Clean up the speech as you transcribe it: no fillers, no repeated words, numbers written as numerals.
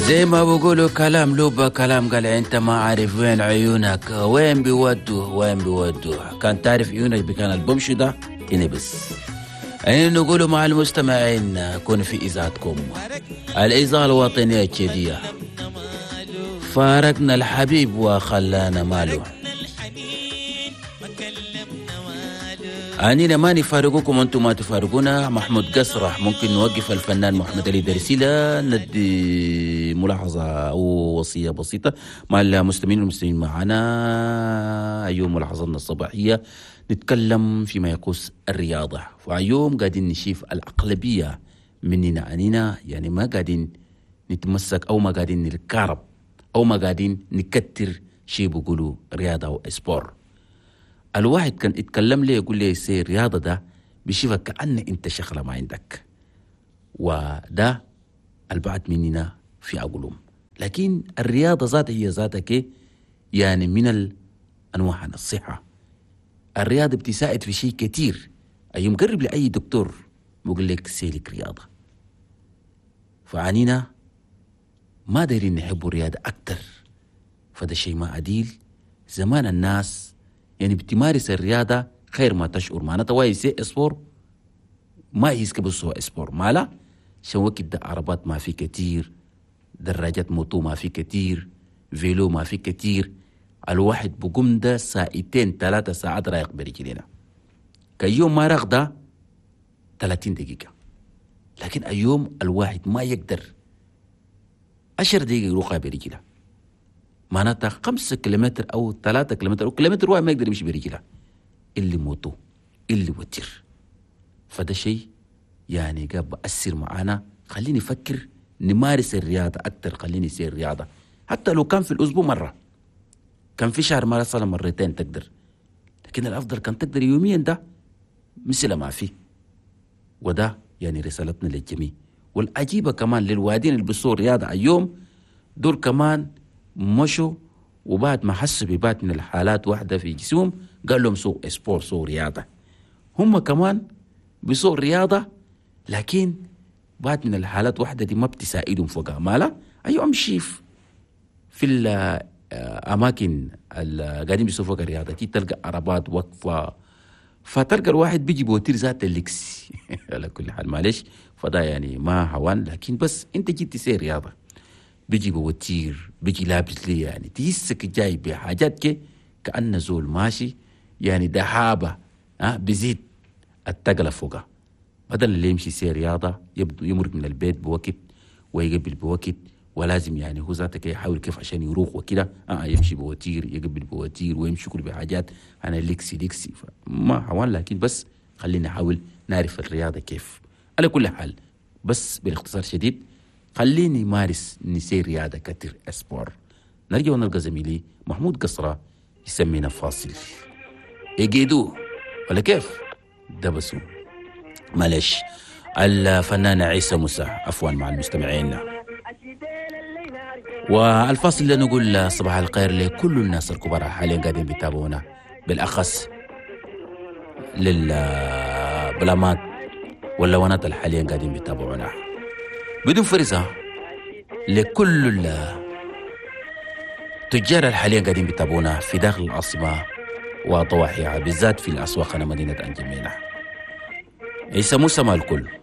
زي ما بقولوا كلام لوبا كلام قال انت ما عارف وين عيونك وين بيودوا كان تعرف عيونك بكان البمشي ده هنا بس. يعني نقولوا مع المستمعين كون في إذاعتكم الإذاعة الوطنية الشدية. فارقنا الحبيب وخلانا ماله، أنينا ما نفارقكم أنتم ما تفارقونا. محمود قصرة ممكن نوقف الفنان محمد علي درسيلة ندي ملاحظة أو وصية بسيطة مع المستمعين معنا. أيوم ملاحظتنا الصباحية نتكلم فيما يخص الرياضة. فأيوم قاعدين نشوف الأغلبية مننا أنينا يعني ما قاعدين نتمسك أو ما قاعدين نركارب أو ما قاعدين نكتر شيء بيقولوا رياضة أو إسبور. الواحد كان يتكلم لي يقول لي يصير رياضة ده بيشوفك كأن انت شغلة ما عندك، وده البعض مننا في عقلهم. لكن الرياضة ذاتها هي ذاتها يعني من أنواع الصحة. الرياضة بتساعد في شيء كتير. أيوم قرب لأي دكتور بقول لك سيلك رياضة. فعنينا ما دايرين نحبوا الرياضة أكتر، فده شيء ما عديل. زمان الناس يعني بتمارس الرياضة خير ما تشعر، معناتها واي سي اسبور ما يسكب سوى اسبور مالا شو وقت ده عربات ما في كتير، دراجات موتو ما في كتير، فيلو ما في كتير. الواحد بقوم ده ساعتين 3 ساعات رايق برجلينا. كيوم ما رغده 30 دقيقة، لكن اليوم الواحد ما يقدر 10 دقيقة يروحها برجله. معناتها 5 كيلومتر أو 3 كيلومتر أو كيلومتر واحد ما يقدر يمشي برجله، اللي موتو اللي وتر. فده شيء يعني قاب بأثر معانا. خليني أفكر نمارس الرياضة أكتر، خليني يصير رياضة حتى لو كان في الأسبوع مرة، كان في شهر مثلا مرتين تقدر، لكن الأفضل كان تقدر يوميا. ده مثل ما فيه. وده يعني رسالتنا للجميع. والعجيبة كمان للوادين اللي بيصور رياضة اليوم دول كمان مشوا وبعد ما حسوا ببعض من الحالات واحدة في جسمهم قال لهم سوء اسبور سوء رياضة. هم كمان بيسوء رياضة، لكن بعد من الحالات واحدة دي ما بتساعدهم فوقها مالا. أيوة أمشي في الأماكن اللي قاعدين بيسووا فوق الرياضة دي تلقى عربات وقفة، فتلقى الواحد بيجي بوتير ذات اللكس على كل حال معلش. فده يعني ما هوان، لكن بس انت جيت تسير رياضة بيجي بوتير بيجي لابس لي يعني تيسك جاي بحاجات كأن زول ماشي يعني دحابة بزيد التقلة فوقها. بدل اللي يمشي سير رياضة يبدو يمرق من البيت بوقت ويقبل بوقت، ولازم يعني هو ذاته يحاول كيف عشان يروح وكده يمشي بوتير يقبل بوتير ويمشي كل بحاجات أنا لكسي ما حوان. لكن بس خلينا نحاول نعرف الرياضة كيف. على كل حال بس بالاختصار شديد خليني مارس نسير رياضة كتير اسبور. نرجع ونلقى زميلي محمود قصرة يسمينا فاصل يجيدو ولا كيف ده بسو معلش. الفنان عيسى موسى عفوا مع المستمعين. والفاصل اللي نقول صباح الخير لكل الناس الكبار حاليا قاعدين بيتابعونا، بالأخص للبلامات واللونات الحاليا قاعدين بيتابعونا بدون فرصة. لكل التجار الحاليا قاعدين بيتابعونا في داخل العاصمة وطواحيها بالذات في الأسواق مدينة أنجمينة. عيسى موسى مع الكل.